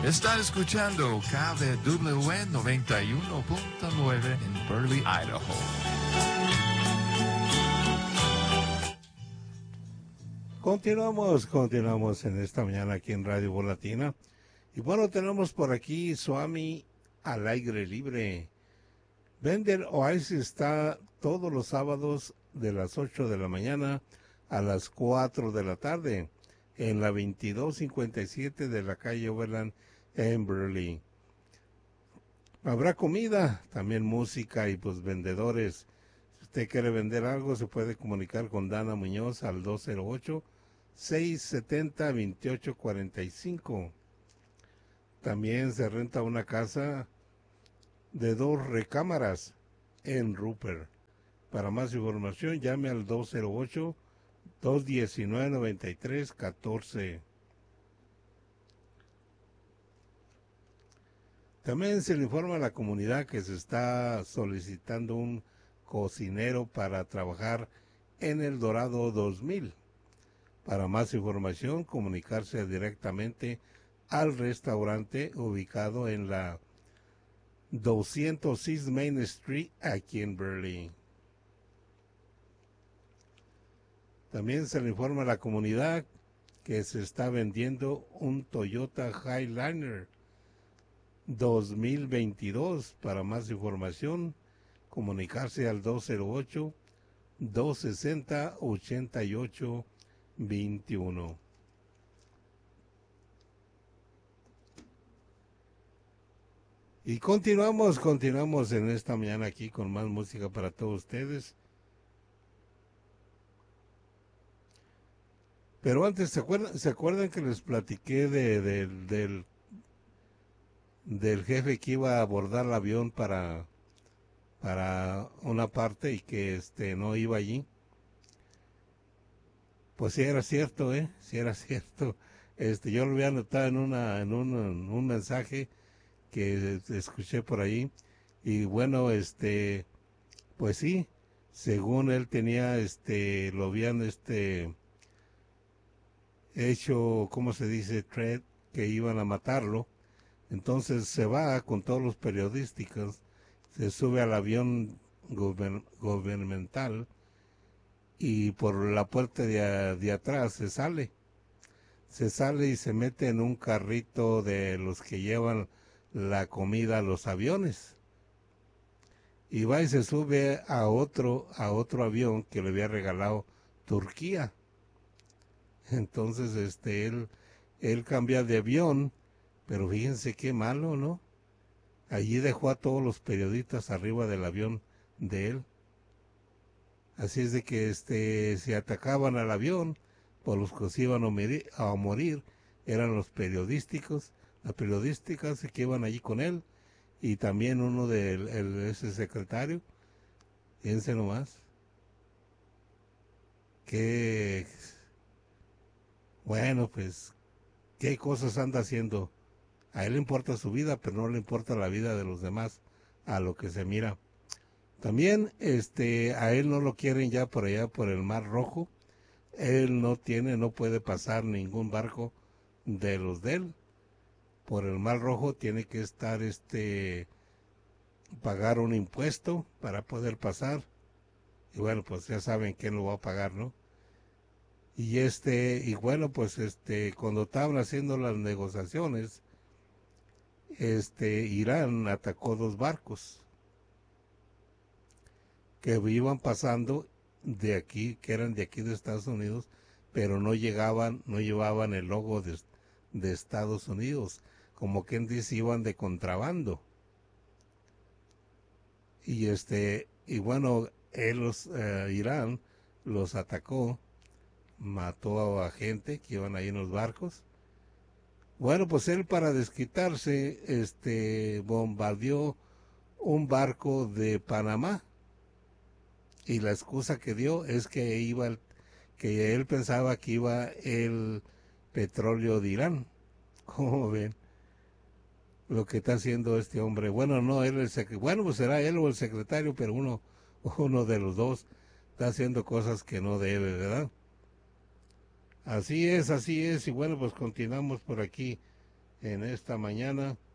Está escuchando KBW 91.9 en Burley, Idaho. Continuamos en esta mañana aquí en Radio Voz Latina. Y bueno, tenemos por aquí Swami al aire libre. Vender Oasis está todos los sábados de las 8 de la mañana a las 4 de la tarde en la 2257 de la calle Overland en Burley. Habrá comida, también música y pues vendedores. Si usted quiere vender algo, se puede comunicar con Dana Muñoz al 208-670-2845. También se renta una casa de 2 recámaras en Rupert. Para más información, llame al 208-219-9314. También se le informa a la comunidad que se está solicitando un cocinero para trabajar en El Dorado 2000. Para más información, comunicarse directamente al restaurante ubicado en la 206 Main Street aquí en Burley. También se le informa a la comunidad que se está vendiendo un Toyota Highlander 2022. Para más información, comunicarse al 208-260-8821. Y continuamos en esta mañana aquí con más música para todos ustedes. Pero antes, ¿se acuerdan que les platiqué del jefe que iba a abordar el avión para una parte y que no iba allí? Pues sí era cierto, sí era cierto. Yo lo había anotado en un mensaje que escuché por ahí. Y bueno, pues sí, según él tenía, lo habían, hecho, ¿cómo se dice? Threat, que iban a matarlo. Entonces se va con todos los periodísticos, se sube al avión gubernamental y por la puerta de atrás se sale y se mete en un carrito de los que llevan la comida a los aviones. Y va y se sube a otro avión que le había regalado Turquía. Entonces, él cambia de avión, pero fíjense qué malo, ¿no? Allí dejó a todos los periodistas arriba del avión de él. Así es de que, si atacaban al avión, por los que se iban a morir, eran los periodísticos, las periodísticas que iban allí con él, y también uno de ese secretario. Fíjense nomás. Que, bueno, pues, ¿qué cosas anda haciendo? A él le importa su vida, pero no le importa la vida de los demás, a lo que se mira. También, a él no lo quieren ya por allá, por el Mar Rojo. Él no puede pasar ningún barco de los de él. Por el Mar Rojo tiene que estar, pagar un impuesto para poder pasar. Y bueno, pues ya saben quién lo va a pagar, ¿no? Y bueno, pues cuando estaban haciendo las negociaciones, Irán atacó 2 barcos que iban pasando de aquí, que eran de aquí de Estados Unidos, pero no llevaban el logo de Estados Unidos, como quien dice, iban de contrabando. Y bueno, Irán los atacó, mató a gente que iban ahí en los barcos. Bueno, pues él, para desquitarse, bombardeó un barco de Panamá, y la excusa que dio es que que él pensaba que iba el petróleo de Irán. ¿Cómo ven lo que está haciendo este hombre? Bueno, no, bueno, pues será él o el secretario, pero uno de los dos está haciendo cosas que no debe, ¿verdad? Así es, y bueno, pues continuamos por aquí. en esta mañana